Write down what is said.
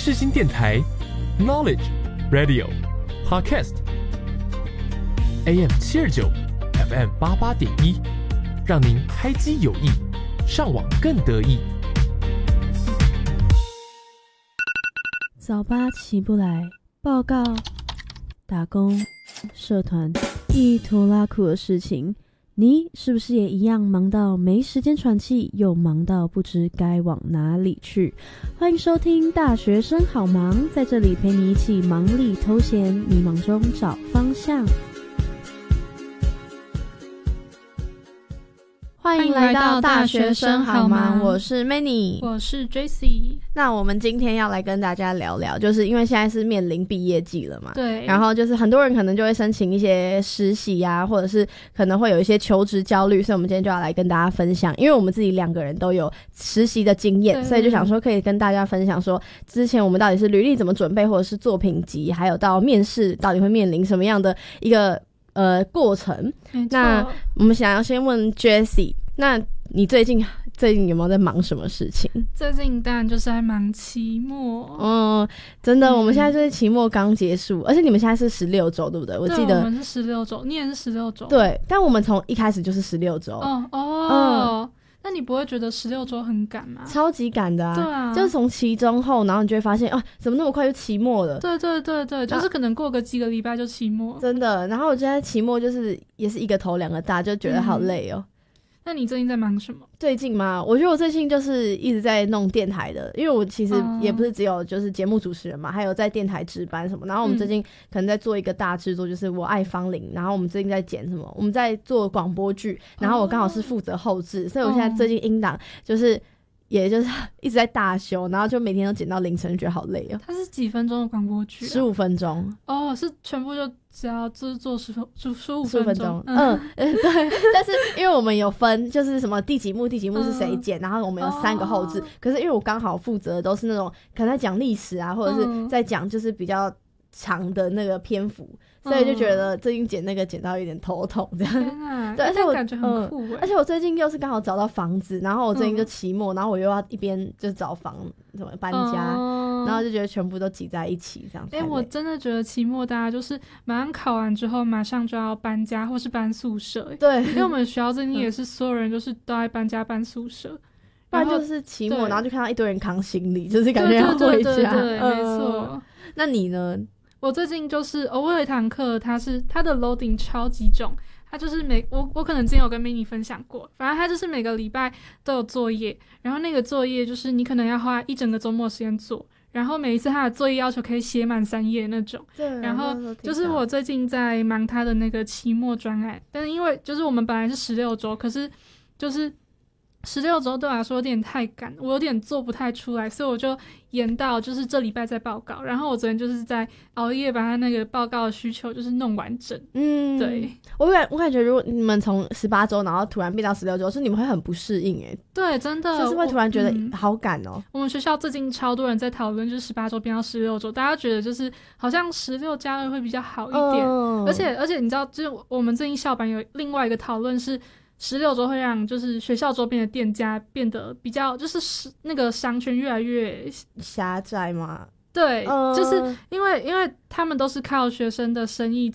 世新电台 Knowledge Radio Podcast AM 729 FM 88.1，让您开机有益，上网更得意。 早八起不来，报告、打工、社团一拖拉苦的事情，你是不是也一样忙到没时间喘气，又忙到不知该往哪里去？欢迎收听大学生好忙，在这里陪你一起忙里偷闲，迷茫中找方向。欢迎来到大学生好忙，我是 Manny， 我是 Jessie。 那我们今天要来跟大家聊聊，就是因为现在是面临毕业季了嘛， 对， 然后就是很多人可能就会申请一些实习啊，或者是可能会有一些求职焦虑，所以我们今天就要来跟大家分享，因为我们自己两个人都有实习的经验，所以就想说可以跟大家分享说，之前我们到底是履历怎么准备，或者是作品集，还有到面试到底会面临什么样的一个过程。那我们想要先问 Jessie， 那你最近有没有在忙什么事情？ 最近当然就是在忙期末。 真的，我们现在就是期末刚结束，而且你们现在是16周，对不对？我记得我们是16周，你也是16周。 对，但我们从一开始就是16周。 那你不会觉得16周很赶吗？ 超级赶的啊！ 对啊， 就是从期中后，然后你就会发现怎么那么快就期末了？ 对，就是可能过个几个礼拜就期末。 真的，然后我觉得期末就是也是一个头两个大，就觉得好累哦。 那你最近在忙什么？ 最近吗？我觉得我最近就是一直在弄电台的，因为我其实也不是只有就是节目主持人嘛，还有在电台值班什么。然后我们最近可能在做一个大制作，就是我爱芳龄。然后我们最近在剪什么？我们在做广播剧，然后我刚好是负责后制，所以我现在最近音档就是也就是一直在大修，然后就每天都剪到凌晨，觉得好累哦。 它是几分钟的广播剧 ？15分钟。 是全部就只要就是做15 分钟。对。但是因为我们有分，就是什么第几幕是谁剪，然后我们有3个后制。可是因为我刚好负责的都是那种可能在讲历史啊，或者是在讲就是比较长的那个篇幅。所以就觉得最近剪到有点头痛这样。对，而且我感觉很酷而且我最近又是刚好找到房子，然后我最近就期末，然后我又要一边就找房什么搬家，然后就觉得全部都挤在一起这样。 我真的觉得期末大家就是马上考完之后马上就要搬家或是搬宿舍。 对， 因为我们学校最近也是所有人就是都在搬家搬宿舍， 不然就是期末然后就看到一堆人扛行李，就是感觉要回家。 对，没错。 那你呢？ 我最近就是我有一堂课，它的 loading 超级重，它就是我可能之前有跟 Manny 分享过，反正它就是每个礼拜都有作业，然后那个作业就是你可能要花一整个周末时间做，然后每一次它的作业要求可以写满3页那种。 对， 然后就是我最近在忙它的那个期末专案，但是因为就是我们本来是16周，可是就是16周对我来说有点太赶，我有点做不太出来，所以我就延到就是这礼拜再报告。然后我昨天就是在熬夜把他那个报告的需求就是弄完整。对， 我感觉如果你们从18周然后突然变到16周，是你们会很不适应耶。 对，真的就是会突然觉得好赶哦。 我们学校最近超多人在讨论，就是18周变到16周，大家觉得就是好像16+2会比较好一点。而且你知道，就是我们最近校版有另外一个讨论是16周会让就是学校周边的店家变得比较就是那个商圈越来越狭窄嘛。 对，就是因为他们都是靠学生的生意